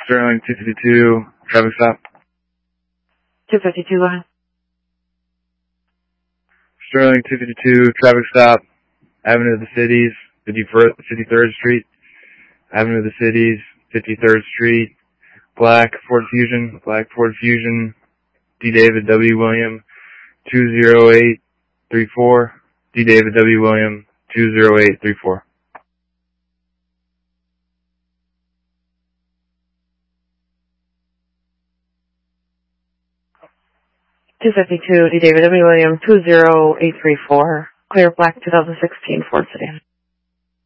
Sterling 252, traffic stop. 252, go ahead. Sterling 252, traffic stop. Avenue of the Cities, 53rd Street. Avenue of the Cities, 53rd Street. Black Ford Fusion, D. David W. William, 20834. D. David W. William, 20834. 252, D. David W. William, 20834. Clear black 2016 Ford sedan.